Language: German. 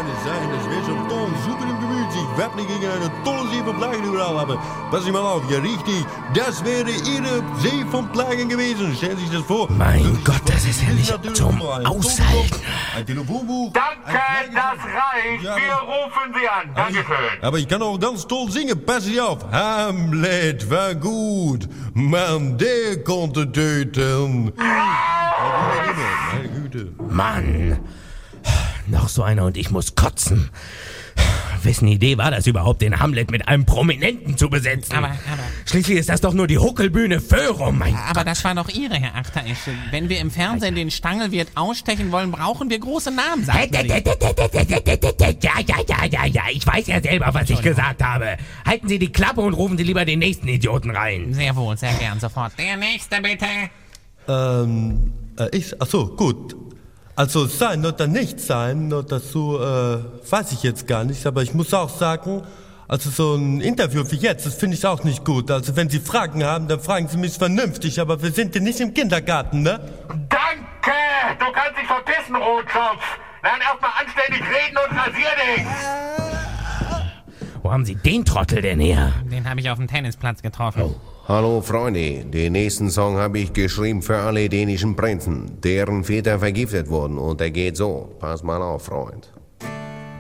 eines sein, das wäre schon toll, super im Gemüt. Ich werde nicht gegen eine tolle See von Plagen überall, aber pass Sie mal auf, ja richtig, das wäre Ihre See von Plagen gewesen. Stellen Sie sich das vor. Mein Gott, das ist ja nicht zum Aushalten. Ein Telefonbuch. Danke, das reicht. Ja, Wir rufen Sie an. Dankeschön. Aber ich kann auch ganz toll singen, pass Sie auf. Hamlet war gut, man, der konnte töten. Meine Güte. Mann, noch so einer und ich muss kotzen. Wessen Idee war das überhaupt, den Hamlet mit einem Prominenten zu besetzen? Aber Schließlich ist das doch nur die Huckelbühne Föhrum, mein aber das war doch Ihre, Herr Achteresch. Wenn wir im Fernsehen den Stangelwirt ausstechen wollen, brauchen wir große Namen, sagten Sie. Ja, ich weiß ja selber, was ich gesagt habe. Halten Sie die Klappe und rufen Sie lieber den nächsten Idioten rein. Sehr wohl, sehr gern, sofort. Der Nächste, bitte. Ach so, gut. Also sein oder nicht sein, nur dazu weiß ich jetzt gar nicht, aber ich muss auch sagen, also so ein Interview wie jetzt, das finde ich auch nicht gut. Also wenn Sie Fragen haben, dann fragen Sie mich vernünftig, aber wir sind ja nicht im Kindergarten, ne? Danke. Du kannst dich verpissen, Rotschopf. Lern erstmal anständig reden und rasier dich. Wo haben Sie den Trottel denn her? Den habe ich auf dem Tennisplatz getroffen. Hallo Freunde, den nächsten Song habe ich geschrieben für alle dänischen Prinzen, deren Väter vergiftet wurden und der geht so. Pass mal auf, Freund.